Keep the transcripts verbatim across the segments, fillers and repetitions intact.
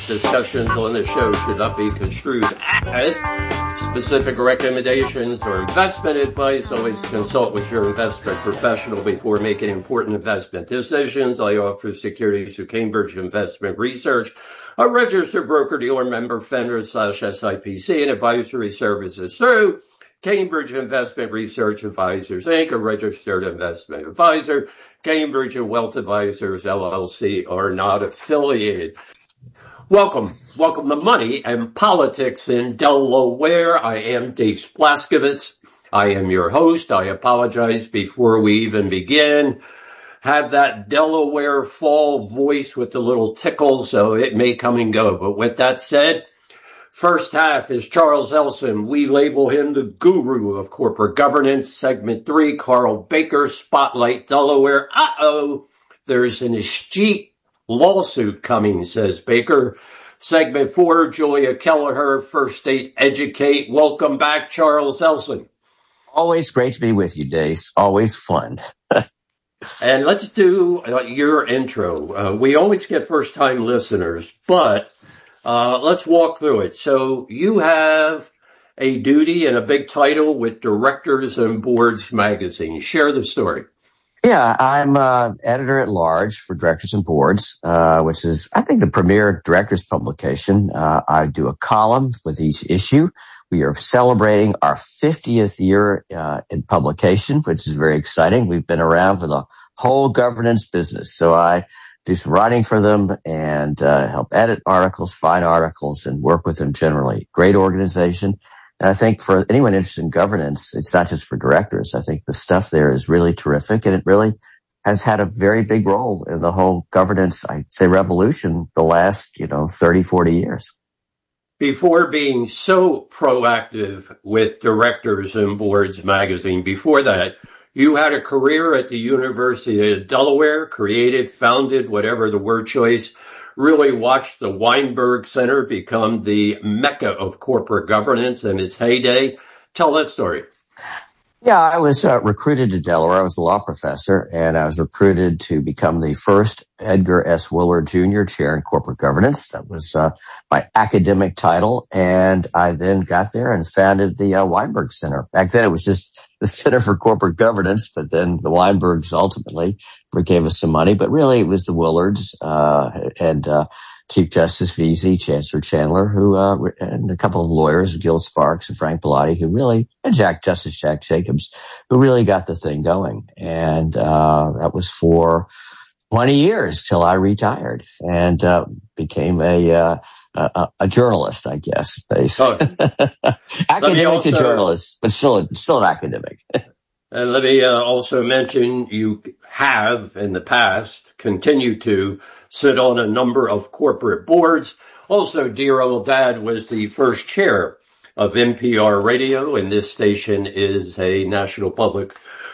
discussions on the show should not be construed as specific recommendations or investment advice. Always consult with your investment professional before making important investment decisions. I offer securities through Cambridge Investment Research, a registered broker-dealer member, FINRA slash S I P C, and advisory services through Cambridge Investment Research Advisors, Incorporated, a registered investment advisor. Cambridge and Wealth Advisors, L L C, are not affiliated. Welcome. Welcome to Money and Politics in Delaware. I am Dave Splaskovitz. I am your host. I apologize before we even begin. Have that Delaware fall voice with the little tickle, so it may come and go. But with that said, first half is Charles Elson. We label him the guru of corporate governance. Segment three, Carl Baker, Spotlight Delaware. Uh-oh, there's an escheat lawsuit coming, says Baker. Segment four, Julia Kelleher, First State Educate. Welcome back, Charles Elson. Always great to be with you, Dave. Always fun. And let's do uh, your intro. Uh, we always get first-time listeners, but Uh, let's walk through it. So you have a duty and a big title with Directors and Boards magazine. Share the story. Yeah, I'm uh, editor at large for Directors and Boards, uh, which is, I think, the premier directors publication. Uh, I do a column with each issue. We are celebrating our fiftieth year uh, in publication, which is very exciting. We've been around for the whole governance business. So I do some writing for them and uh, help edit articles, find articles, and work with them generally. Great organization. And I think for anyone interested in governance, it's not just for directors. I think the stuff there is really terrific, and it really has had a very big role in the whole governance, I'd say, revolution the last, you know, thirty, forty years. Before being so proactive with Directors and Boards magazine, before that, you had a career at the University of Delaware, created, founded, whatever the word choice, really watched the Weinberg Center become the mecca of corporate governance in its heyday. Tell that story. Yeah, I was uh, recruited to Delaware. I was a law professor, and I was recruited to become the first Edgar S. Willard Junior Chair in Corporate Governance. That was uh, my academic title, and I then got there and founded the uh, Weinberg Center. Back then, it was just the Center for Corporate Governance, but then the Weinbergs ultimately gave us some money. But really, it was the Willards uh, and uh, Chief Justice Veazey, Chancellor Chandler, who uh, and a couple of lawyers, Gil Sparks and Frank Bellotti, who really, and Jack Justice Jack Jacobs, who really got the thing going. And uh that was for twenty years till I retired and uh became a uh a, a journalist, I guess. Oh. Academic also, to journalist, but still still an academic. And let me uh, also mention you have in the past continued to sit on a number of corporate boards. Also, dear old dad was the first chair of N P R Radio, and this station is a National Public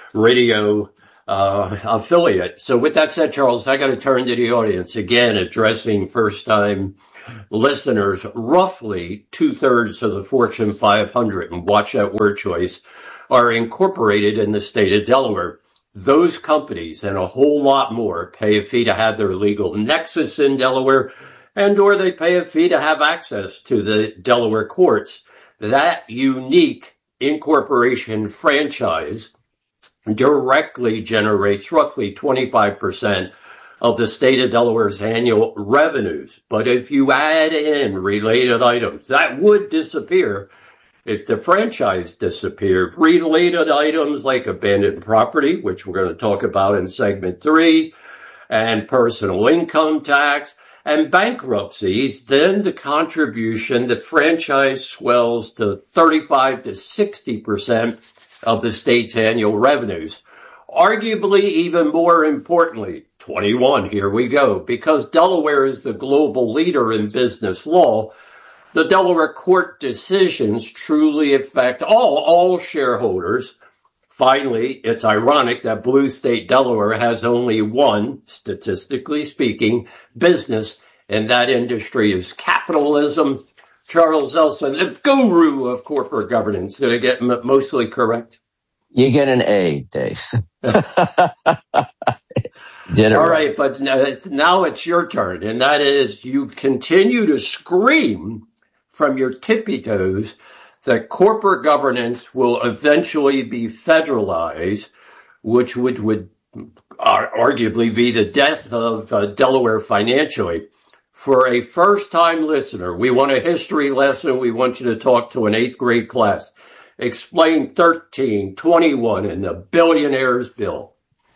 Radio uh, affiliate. So with that said, Charles, I got to turn to the audience again, addressing first-time listeners. Roughly two-thirds of the Fortune five hundred, and watch that word choice, are incorporated in the state of Delaware. Those companies and a whole lot more pay a fee to have their legal nexus in Delaware, and or they pay a fee to have access to the Delaware courts. That unique incorporation franchise directly generates roughly twenty-five percent of the state of Delaware's annual revenues. But if you add in related items, that would disappear. If the franchise disappeared, related items like abandoned property, which we're going to talk about in segment three, and personal income tax, and bankruptcies, then the contribution, the franchise swells to thirty-five to sixty percent of the state's annual revenues. Arguably, even more importantly, twenty-one, here we go, because Delaware is the global leader in business law, the Delaware court decisions truly affect all, all shareholders. Finally, it's ironic that blue state Delaware has only one, statistically speaking, business, and that industry is capitalism. Charles Elson, the guru of corporate governance. Did I get m- mostly correct? You get an A, Dave. Did it All right. right, but now it's your turn, and that is you continue to scream from your tippy toes that corporate governance will eventually be federalized, which would, would arguably be the death of uh, Delaware financially. For a first-time listener, we want a history lesson. We want you to talk to an eighth grade class. Explain thirteen twenty-one and the Billionaires Bill.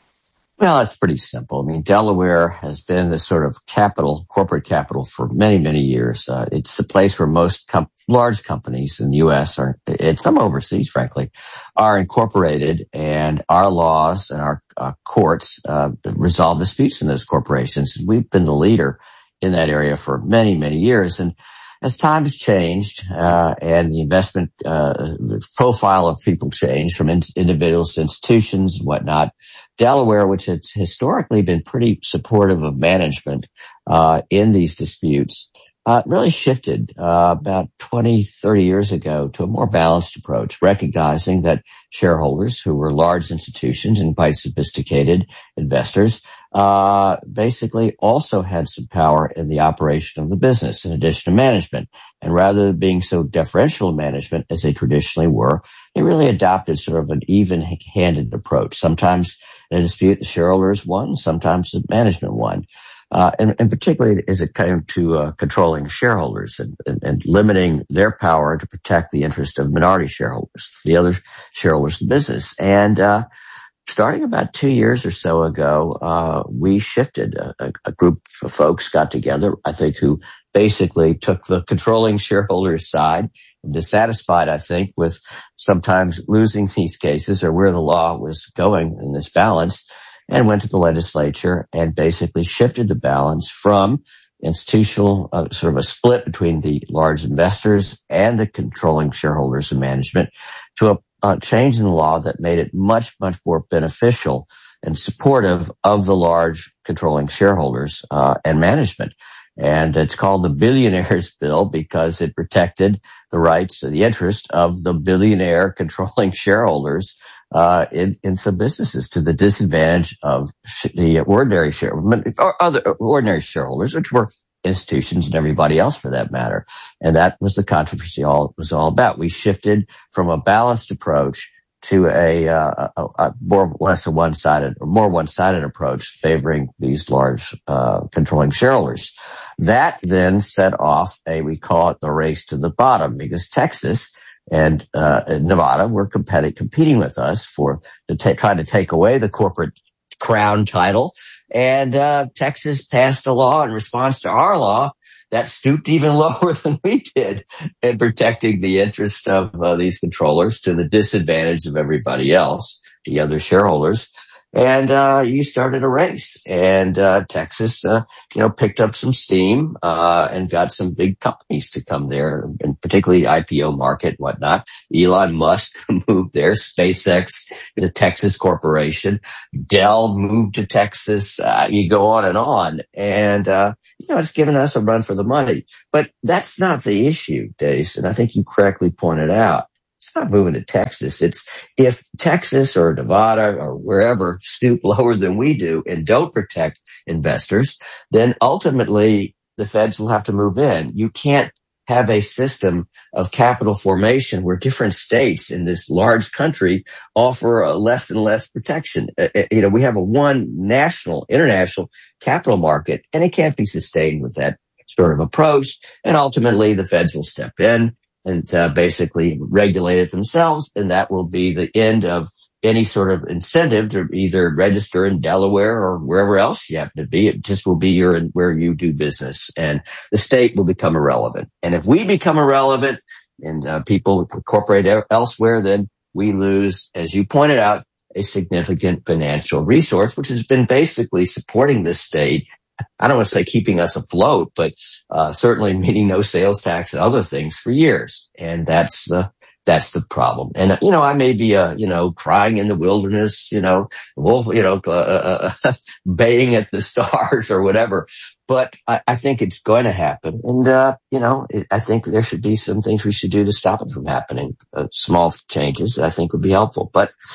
Well, it's pretty simple. I mean, Delaware has been the sort of capital, corporate capital for many, many years. Uh, it's a place where most com- large companies in the U S are, and some overseas, frankly, are incorporated, and our laws and our uh, courts uh, resolve disputes in those corporations. We've been the leader in that area for many, many years. And as time has changed, uh, and the investment, uh, the profile of people changed from in- individuals to institutions and whatnot, Delaware, which has historically been pretty supportive of management, uh, in these disputes, uh, really shifted, uh, about twenty, thirty years ago to a more balanced approach, recognizing that shareholders who were large institutions and quite sophisticated investors uh, basically also had some power in the operation of the business in addition to management. And rather than being so deferential management as they traditionally were, they really adopted sort of an even-handed approach. Sometimes in a dispute, the shareholders won, sometimes the management won. Uh, and, and particularly as it came to uh, controlling shareholders and, and, and limiting their power to protect the interest of minority shareholders, the other shareholders of the business. And uh starting about two years or so ago, uh, we shifted. A, a group of folks got together, I think, who basically took the controlling shareholders' side, and dissatisfied, I think, with sometimes losing these cases or where the law was going in this balance, and went to the legislature and basically shifted the balance from institutional, uh, sort of a split between the large investors and the controlling shareholders and management, to a Uh, change in the law that made it much, much more beneficial and supportive of the large controlling shareholders uh, and management. And it's called the Billionaires Bill because it protected the rights and the interest of the billionaire controlling shareholders uh, in, in some businesses, to the disadvantage of the ordinary shareholders, or other ordinary shareholders, which were institutions and everybody else for that matter. And that was the controversy all was all about. We shifted from a balanced approach to a, uh, a, a more or less a one-sided or more one-sided approach favoring these large uh, controlling shareholders. That then set off a, we call it the race to the bottom, because Texas and uh, Nevada were competi- competing with us for to t- try to take away the corporate crown title. And uh Texas passed a law in response to our law that stooped even lower than we did in protecting the interest of uh, these controllers to the disadvantage of everybody else, the other shareholders. And uh you started a race, and uh Texas uh you know picked up some steam uh and got some big companies to come there, and particularly I P O market and whatnot. Elon Musk moved there, SpaceX, the Texas corporation, Dell moved to Texas. Uh, you go on and on, and uh you know it's given us a run for the money. But that's not the issue, Dace, and I think you correctly pointed out. It's not moving to Texas. It's if Texas or Nevada or wherever stoop lower than we do and don't protect investors, then ultimately the feds will have to move in. You can't have a system of capital formation where different states in this large country offer a less and less protection. Uh, you know, we have a one national, international capital market, and it can't be sustained with that sort of approach. And ultimately the feds will step in and uh, basically regulate it themselves, and that will be the end of any sort of incentive to either register in Delaware or wherever else you happen to be. It just will be your where you do business, and the state will become irrelevant. And if we become irrelevant and uh, people incorporate elsewhere, then we lose, as you pointed out, a significant financial resource, which has been basically supporting this state. I don't want to say keeping us afloat, but uh, certainly meaning no sales tax and other things for years. And that's the, that's the problem. And, you know, I may be, uh, you know, crying in the wilderness, you know, wolf, you know, uh, uh, baying at the stars or whatever. But I, I think it's going to happen. And, uh, you know, it, I think there should be some things we should do to stop it from happening. Uh, small changes I think would be helpful. But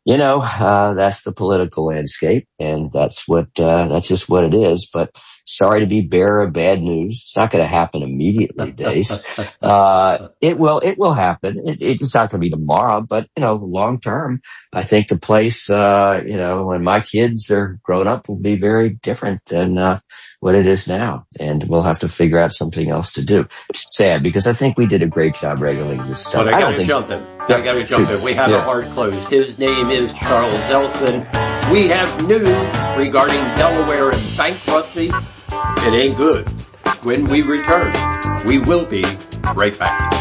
you know, uh, that's the political landscape, and that's what, uh, that's just what it is. But sorry to be bearer of bad news. It's not going to happen immediately, Dace. Uh, it will, it will happen. It, it's not going to be tomorrow, but, you know, long term, I think the place, uh, you know, when my kids are grown up will be very different than, uh, what it is now. And we'll have to figure out something else to do. It's sad because I think we did a great job regulating this stuff. But I I got don't to think, jump in. I got to jump in. We have Yeah. a hard close. His name is Charles Elson. We have news regarding Delaware and bankruptcy. It ain't good. When we return, we will be right back.